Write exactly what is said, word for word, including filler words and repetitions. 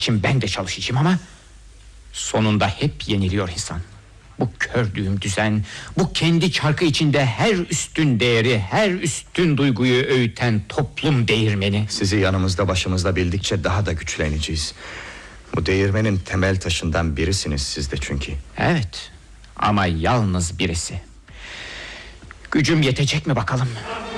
Şimdi ben de çalışacağım ama sonunda hep yeniliyor insan. Bu kördüğüm düzen, bu kendi çarkı içinde her üstün değeri, her üstün duyguyu öğüten toplum değirmeni. Sizi yanımızda başımızda bildikçe daha da güçleneceğiz. Bu değirmenin temel taşından birisiniz siz de çünkü. Evet, ama yalnız birisi. Gücüm yetecek mi bakalım?